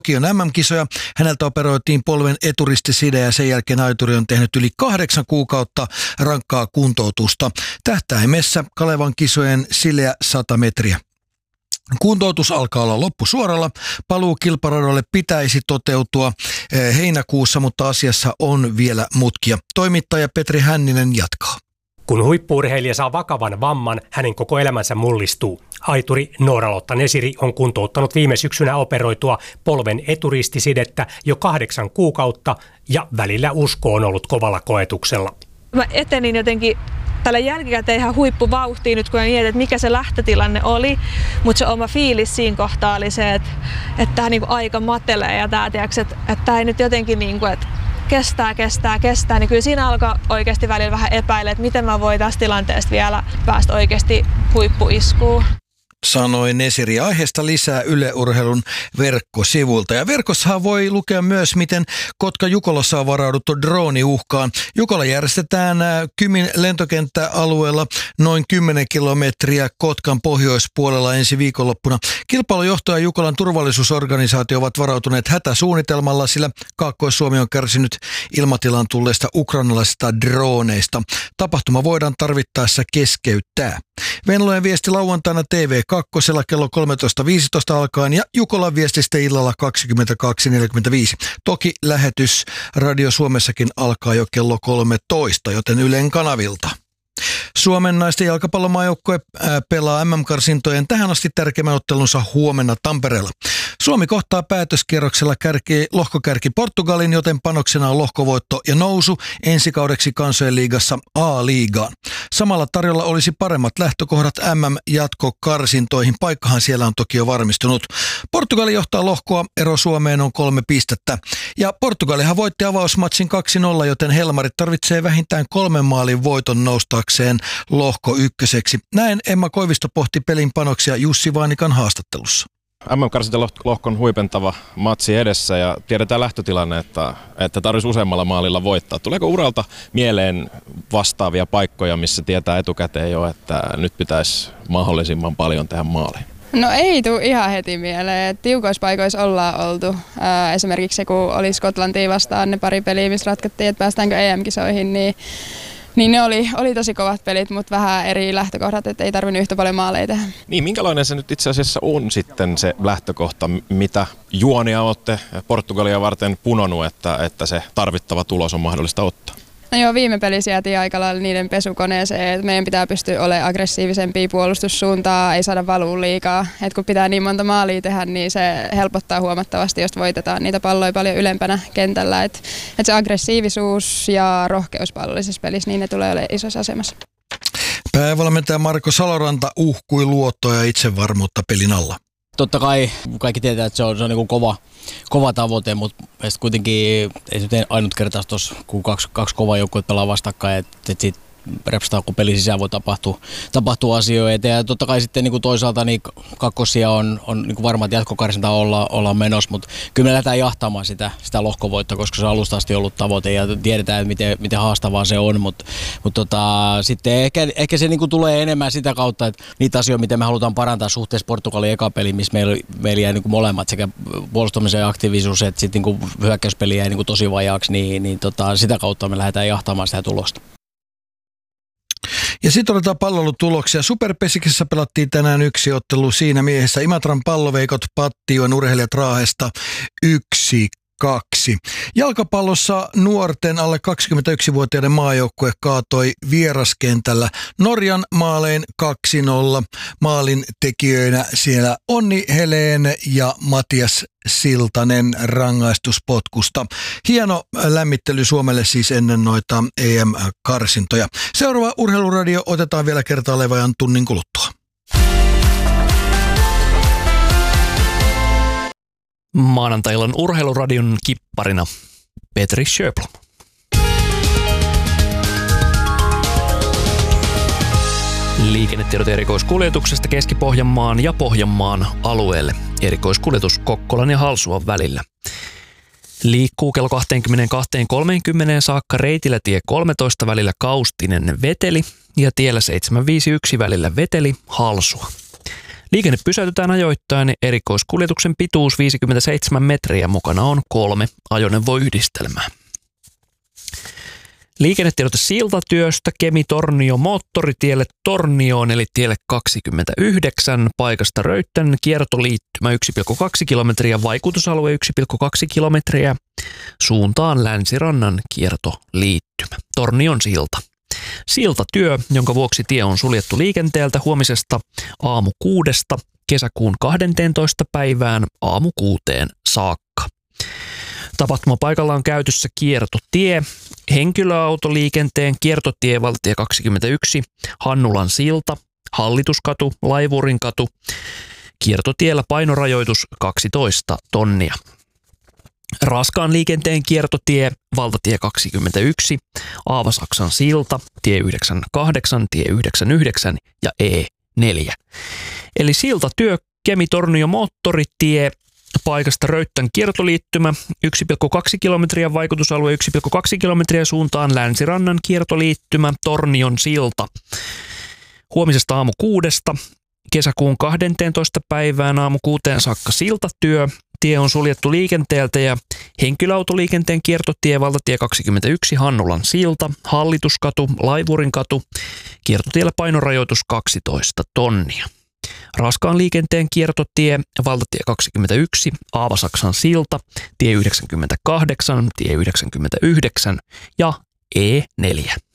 Tokion MM-kisoja. Häneltä operoitiin polven eturistiside ja sen jälkeen Aituri on tehnyt yli 8 kuukautta rankkaa kuntoutusta. Tähtäimessä Kalevan kisojen sileä 100 metriä. Kuntoutus alkaa olla loppusuoralla. Paluu kilparadoille pitäisi toteutua heinäkuussa, mutta asiassa on vielä mutkia. Toimittaja Petri Hänninen jatkaa. Kun huippu-urheilija saa vakavan vamman, hänen koko elämänsä mullistuu. Aituri Noora-Lotta Nesiri on kuntouttanut viime syksynä operoitua polven eturistisidettä jo 8 kuukautta ja välillä usko on ollut kovalla koetuksella. Mä etenin jotenkin tällä jälkikäteen ihan huippuvauhtiin nyt, kun mä mietin, että mikä se lähtötilanne oli, mutta se oma fiilis siinä kohtaa oli se, että tämä niinku aika matelee ja tämä, että tämä ei nyt jotenkin niinku, että kestää, niin kyllä siinä alkoi oikeasti välillä vähän epäillä, että miten mä voin tästä tilanteesta vielä päästä oikeasti huippuiskuun. Sanoi Nesiri. Aiheesta lisää Yle Urheilun verkkosivulta. Ja verkossahan voi lukea myös, miten Kotka-Jukolassa on varauduttu drooniuhkaan. Jukola järjestetään Kymin lentokenttäalueella noin 10 kilometriä Kotkan pohjoispuolella ensi viikonloppuna. Kilpailujohto ja Jukolan turvallisuusorganisaatio ovat varautuneet hätäsuunnitelmalla, sillä Kaakkois-Suomi on kärsinyt ilmatilan tulleista ukrainalaisista drooneista. Tapahtuma voidaan tarvittaessa keskeyttää. Venlojen viesti lauantaina TV2 kello 13.15 alkaen ja Jukolan viesti sitten illalla 22.45. Toki lähetys Radio Suomessakin alkaa jo kello 13, joten Ylen kanavilta. Suomen naisten jalkapallomaajoukkue pelaa MM-karsintojen tähän asti tärkeimmän ottelunsa huomenna Tampereella. Suomi kohtaa päätöskierroksella lohkokärki Portugalin, joten panoksena on lohkovoitto ja nousu ensi kaudeksi Kansojen liigassa A-liigaan. Samalla tarjolla olisi paremmat lähtökohdat MM-jatkokarsintoihin. Paikkahan siellä on toki jo varmistunut. Portugali johtaa lohkoa, ero Suomeen on 3 pistettä. Ja Portugalihan voitti avausmatsin 2-0, joten Helmarit tarvitsee vähintään 3 maalin voiton noustaakseen lohko ykköseksi. Näin Emma Koivisto pohti pelin panoksia Jussi Vaanikan haastattelussa. MM-karsintalohkon huipentava matsi edessä ja tiedetään lähtötilanne, että tarvitsisi useammalla maalilla voittaa. Tuleeko uralta mieleen vastaavia paikkoja, missä tietää etukäteen jo, että nyt pitäisi mahdollisimman paljon tehdä maaliin? No ei tule ihan heti mieleen. Tiukoissa paikoissa ollaan oltu. Esimerkiksi se, kun oli Skotlantia vastaan ne pari peliä, missä ratkottiin, että päästäänkö EM-kisoihin, niin ne oli tosi kovat pelit, mutta vähän eri lähtökohdat, että ei tarvinnut yhtä paljon maaleja tehdä. Niin, minkälainen se nyt itse asiassa on sitten se lähtökohta, mitä juonia olette Portugalia varten punonut, että se tarvittava tulos on mahdollista ottaa? No joo, viime pelissä jäätiin aika lailla niiden pesukoneeseen, että meidän pitää pystyä olemaan aggressiivisempia puolustussuuntaa, ei saada valua liikaa. Et kun pitää niin monta maalia tehdä, niin se helpottaa huomattavasti, jos voitetaan niitä palloja paljon ylempänä kentällä. Et se aggressiivisuus ja rohkeus pallollisessa pelissä, niin ne tulee olemaan isossa asemassa. Päävalmentaja Marko Saloranta uhkui luottoa ja itsevarmuutta pelin alla. Totta kai kaikki tietää, että se on niin kuin kova tavoite, mutta kuitenkin ei se nyt ainut kertaa tuossa, kun kaksi kovaa joukkuetta pelaa vastakkain, että siitä repstaa, kun pelin sisään voi tapahtua asioita. Ja totta kai sitten niin kuin toisaalta niin kakkosia on niin kuin varma, että jatkokarsinta ollaan menossa, mutta kyllä me lähdetään jahtamaan sitä lohkovoittoa, koska se on alusta asti ollut tavoite ja tiedetään, miten haastavaa se on, mutta sitten ehkä se niin kuin tulee enemmän sitä kautta, että niitä asioita, mitä me halutaan parantaa suhteessa Portugalin eka peliin, missä meillä jäi niin kuin molemmat, sekä puolustamisen aktiivisuus että sitten niin kuin hyökkäyspeli jäi niin kuin tosi vajaaksi, niin sitä kautta me lähdetään jahtamaan sitä tulosta. Ja sitten otetaan pallolutuloksia. Superpesikessä pelattiin tänään yksi ottelu siinä miehessä. Imatran palloveikot Pattion urheilijat Raahesta 1-2. Jalkapallossa nuorten alle 21-vuotiaiden maajoukkue kaatoi vieraskentällä Norjan maalein 2-0. Maalin tekijöinä siellä Onni Heleen ja Matias Siltanen rangaistuspotkusta. Hieno lämmittely Suomelle siis ennen noita EM-karsintoja. Seuraava Urheiluradio otetaan vielä kertaalleen vajan tunnin kuluttua. Maanantai-illan Urheiluradion kipparina Petri Sjöblom. Liikennetiedot erikoiskuljetuksesta Keski-Pohjanmaan ja Pohjanmaan alueelle. Erikoiskuljetus Kokkolan ja Halsuan välillä. Liikkuu kello 22.30 saakka reitillä tie 13 välillä Kaustinen Veteli ja tiellä 751 välillä Veteli Halsua. Liikenne pysäytetään ajoittain, erikoiskuljetuksen pituus 57 metriä, mukana on 3 ajoneuvoyhdistelmää. Liikennetiedote siltatyöstä Kemi-Tornio moottoritielle Tornioon eli tielle 29, paikasta Röyttän kiertoliittymä 1,2 kilometriä, vaikutusalue 1,2 kilometriä, suuntaan Länsirannan kiertoliittymä. Tornion silta. Siltatyö, jonka vuoksi tie on suljettu liikenteeltä huomisesta aamu 6 kesäkuun 12 päivään aamu 6 saakka. Tapahtumapaikalla on käytössä kiertotie, henkilöautoliikenteen kiertotie valtatie 21, Hannulan silta, Hallituskatu, Laivurinkatu, kiertotiellä painorajoitus 12 tonnia. Raskaan liikenteen kiertotie, valtatie 21, Aavasaksan silta, tie 98, tie 99 ja E4. Eli siltatyö, Kemi-Tornio moottoritie, paikasta Röyttän kiertoliittymä, 1,2 kilometriä, vaikutusalue 1,2 kilometriä, suuntaan Länsirannan kiertoliittymä, Tornion silta. Huomisesta aamu 6 kesäkuun 12 päivään aamu 6 saakka siltatyö. Tie on suljettu liikenteeltä ja henkilöautoliikenteen kiertotie, valtatie 21, Hannulan silta, Hallituskatu, Laivurinkatu, kiertotiellä painorajoitus 12 tonnia. Raskaan liikenteen kiertotie, valtatie 21, Aavasaksan silta, tie 98, tie 99 ja E4.